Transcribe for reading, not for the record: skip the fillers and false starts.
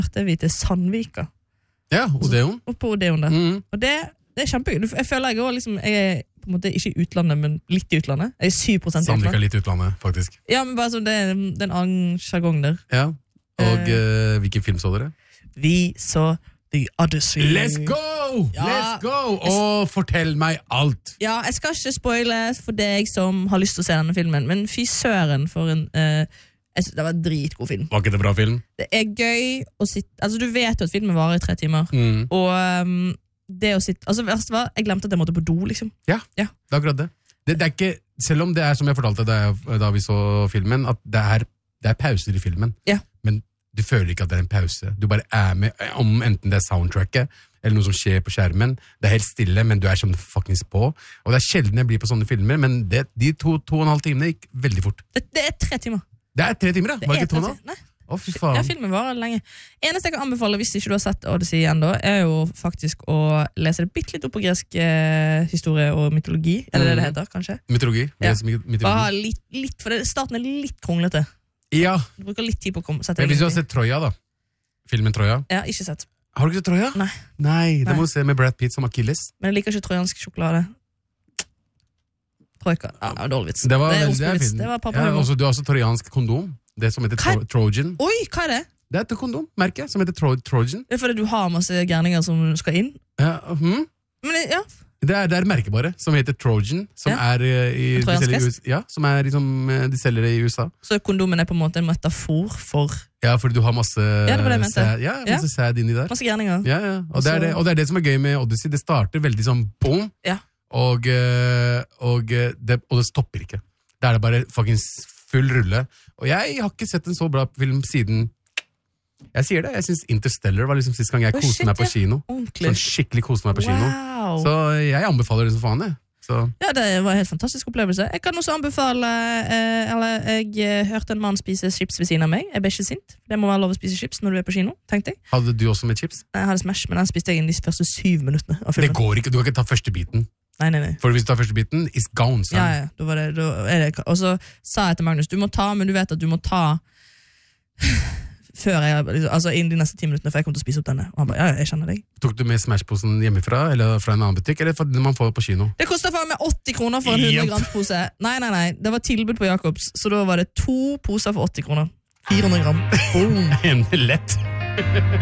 er vi til Sandvika. Ja, Odeon. Og på Odeon der. Og det er kjempegøy. Jeg føler jeg liksom, jeg er på en måte ikke i utlandet, men litt i utlandet. Jeg er 7% i utlandet. Sandvika litt i utlandet, faktisk. Ja, men bare sånn, det er en annen jargong der. Ja, og hvilken film så dere? Vi så The Odyssey. Let's go! Ja. Let's go! Og fortell meg alt. Ja, jeg skal ikke spoile for deg som har lyst til å se denne filmen, men fy søren for en... Jeg synes det var en dritgod film. Var ikke det bra film? Det er gøy å sitte... Altså, du vet jo at filmen varer i 3 timer. Og det å sitte... Altså, jeg glemte at jeg måtte på do, liksom. Ja, det er akkurat det. Det er ikke... Selv om det er som jeg fortalte da vi så filmen, at det er pauser i filmen. Ja. Men du føler ikke at det er en pause. Du bare er med, om enten det er soundtracket, eller noe som skjer på skjermen. Det er helt stille, men du er sånn fuckings på. Og det er sjelden jeg blir på sånne filmer, men de 2,5 timene gikk veldig fort. Det er 3 timer. Det er 3 timer, da? Var det ikke 2 nå? Nei. Å, fy faen. Ja, filmen varer lenge. Eneste jeg kan anbefale, hvis ikke du har sett Odyssey enda, er jo faktisk å lese det bitte litt opp på gresk historie og mytologi. Eller det heter, kanskje? Mytologi. Ja. Mytologi. Bare litt, for starten er litt kronglete. Ja. Du bruker litt tid på å sette hvis du har sett Troja, da. Filmen Troja. Ja, ikke sett. Har du ikke sett Troja? Nei, det må du se med Brad Pitt som Achilles. Men jeg liker ikke trojansk sjokolade. Trojka. Ja, det var dårlig vits. Det er vits. Det var pappahumor. Du har også trojansk kondom. Det som heter Trojan. Oi, hva er det? Det er et kondommerke som heter Trojan. Det er fordi du har masse gærninger som skal inn? Ja, Men ja. Det er merkebare som heter Trojan, som er som er liksom, de selger det i USA. Så kondomen er på en måte en metafor for... Ja, fordi du har masse det var det jeg mente. Masse sæd inni der. Masse gærninger. Ja. Og det er det som er gøy med Odyssey. Det starter veldig sånn boom, og det stopper ikke. Det er det bare fucking full rulle. Og jeg har ikke sett en så bra film siden... Jeg sier det, jeg synes Interstellar var liksom siste gang jeg koste meg på kino. Sånn skikkelig koste meg på kino. Så jeg anbefaler det som faen, jeg. Ja, det var en helt fantastisk opplevelse. Jeg kan også anbefale, jeg hørte en mann spise chips ved siden av meg. Jeg ble ikke sint. Det må være lov å spise chips når du er på kino, tenkte jeg. Hadde du også med chips? Nei, jeg hadde Smash, men den spiste jeg i de første 7 minuttene av filmen. Det går ikke, du kan ikke ta første biten. Nei. For hvis du tar første biten, it's gone, son. Ja, da er det. Og så sa jeg til Magnus, du må ta, men du vet at du må ta før innen de neste 10 minuttene, for jeg kommer til å spise opp denne. Og han bare, jeg kjenner deg. Tok du med Smash-posen hjemmefra, eller fra en annen butikk, eller for man får det på kino? Det kostet for meg 80 kroner for en 100 grams pose. Nei, det var tilbud på Jacobs, så da var det 2 poser for 80 kroner. 400 gram. Boom. En lett.